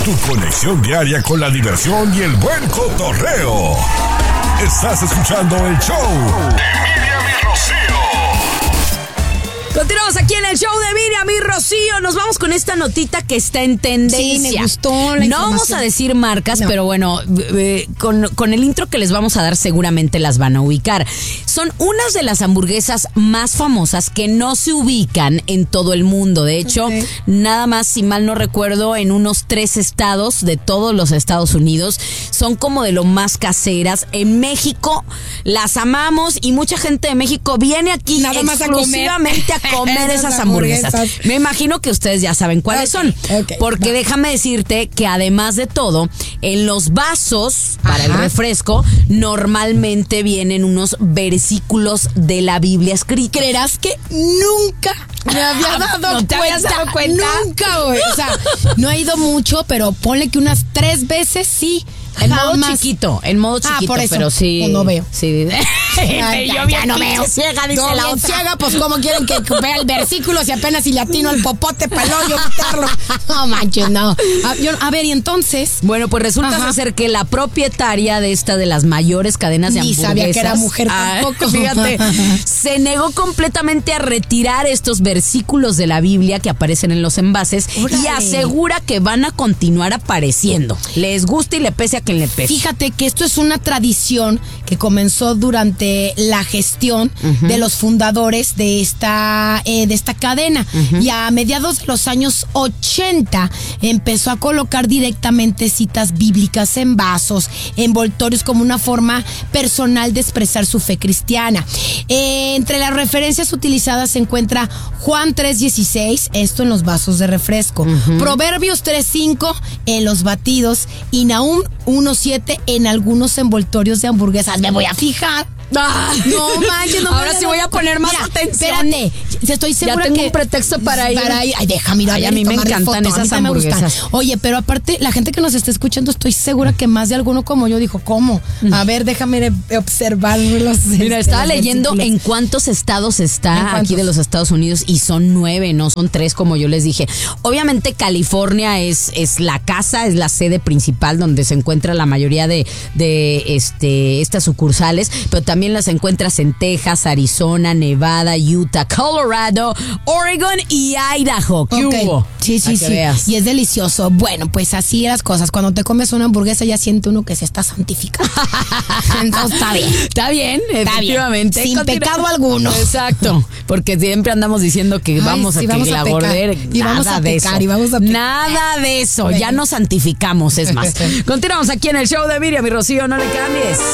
Tu conexión diaria con la diversión y el buen cotorreo. Estás escuchando el show de Miriam y Rocío. Continuamos aquí en el show de Miriam y Rocío. Nos vamos con esta notita que está en tendencia. Sí, me gustó la No vamos a decir marcas, pero bueno, con el intro que les vamos a dar seguramente las van a ubicar. Son unas de las hamburguesas más famosas que no se ubican en todo el mundo. De hecho, nada más, si mal no recuerdo, en unos 3 estados de todos los Estados Unidos son como de lo más caseras. En México las amamos y mucha gente de México viene aquí nada más exclusivamente a comer esas hamburguesas. Me imagino que ustedes ya saben cuáles son. Porque déjame decirte que además de todo, en los vasos para el refresco normalmente vienen unos versículos de la Biblia escritos. ¿Creerás que nunca me había dado cuenta? Nunca, güey. O sea, no he ido mucho, pero ponle que unas 3 veces sí. En modo chiquito, por eso, pero sí. No veo. Sí. Yo ya no veo. Ciega, dice no, la bien otra. ciega, pues cómo quieren que vea el versículo si apenas si le atino al popote para el hoyo quitarlo. No manches, no. A ver, y entonces. Bueno, pues resulta ser que la propietaria de esta de las mayores cadenas de hamburguesas. Ni sabía que era mujer tampoco. Fíjate, se negó completamente a retirar estos versículos de la Biblia que aparecen en los envases. ¡Órale! Y asegura que van a continuar apareciendo. Les gusta y le pese a quien le pese. Fíjate que esto es una tradición que comenzó durante la gestión de los fundadores de esta cadena. Y a mediados de los años 80 empezó a colocar directamente citas bíblicas en vasos, envoltorios, como una forma personal de expresar su fe cristiana. Entre las referencias utilizadas se encuentra Juan 3:16, esto en los vasos de refresco, Proverbios 3:5 en los batidos y Nahum 1:7 en algunos envoltorios de hamburguesas. Me voy a fijar. No manches, no. Ahora sí voy a poner más atención. Espérate, estoy segura ya tengo que un pretexto para ir. Ay, déjame ir a mí me encantan esas hamburguesas. Oye, pero aparte, la gente que nos está escuchando, estoy segura que más de alguno como yo dijo, ¿cómo? A ver, déjame observarlos. Mira, estaba leyendo en cuántos estados está aquí de los Estados Unidos y son 9, no son 3 como yo les dije. Obviamente California es la casa, es la sede principal donde se encuentra la mayoría de estas sucursales, pero también las encuentras en Texas, Arizona, Nevada, Utah, Colorado, Oregon y Idaho. ¿Qué hubo? Sí. Veas. Y es delicioso. Bueno, pues así las cosas. Cuando te comes una hamburguesa ya siente uno que se está santificando. Entonces Está bien, efectivamente. Sin pecado alguno. Exacto. Porque siempre andamos diciendo que vamos a la gordera. Y vamos a pecar. Nada de eso. Ya nos santificamos, es más. Continuamos aquí en el show de Miriam y Rocío. No le cambies.